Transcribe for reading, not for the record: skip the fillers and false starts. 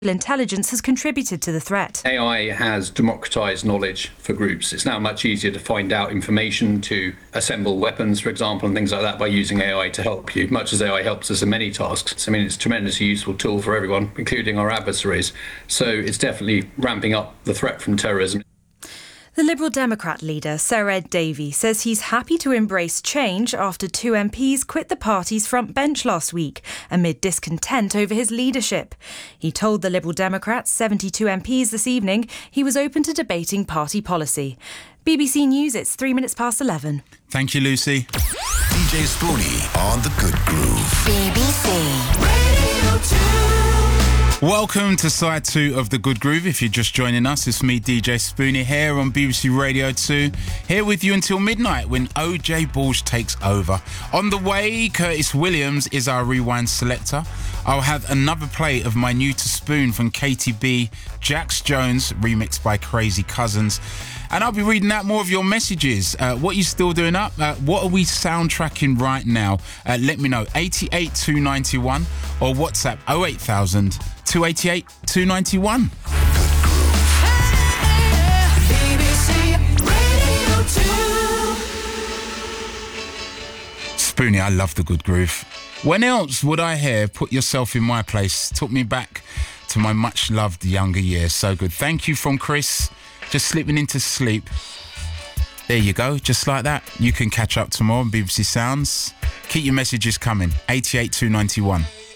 intelligence has contributed to the threat. AI has democratized knowledge for groups. It's now much easier to find out information, to assemble weapons, for example, and things like that by using AI to help you, much as AI helps us in many tasks. I mean, it's a tremendously useful tool for everyone, including our adversaries. So it's definitely ramping up the threat from terrorism. The Liberal Democrat leader, Sir Ed Davey, says he's happy to embrace change after 2 MPs quit the party's front bench last week amid discontent over his leadership. He told the Liberal Democrats' 72 MPs this evening he was open to debating party policy. BBC News, it's 11:03. Thank you, Lucy. DJ Spoonie on The Good Groove. BBC Radio 2. Welcome to side 2 of The Good Groove. If you're just joining us, it's me, DJ Spoonie, here on BBC Radio 2. Here with you until midnight when OJ Balls takes over. On the way, Curtis Williams is our rewind selector. I'll have another play of my new to Spoon from KTB, Jax Jones, remixed by Crazy Cousins. And I'll be reading out more of your messages. What are you still doing up? What are we soundtracking right now? Let me know. 88291 or WhatsApp 08000 288 291. BBC Radio 2. Spoonie, I love The Good Groove. When else would I hear Put Yourself in My Place? Took me back to my much loved younger years. So good. Thank you from Chris. Just slipping into sleep. There you go, just like that. You can catch up tomorrow on BBC Sounds. Keep your messages coming. 88291.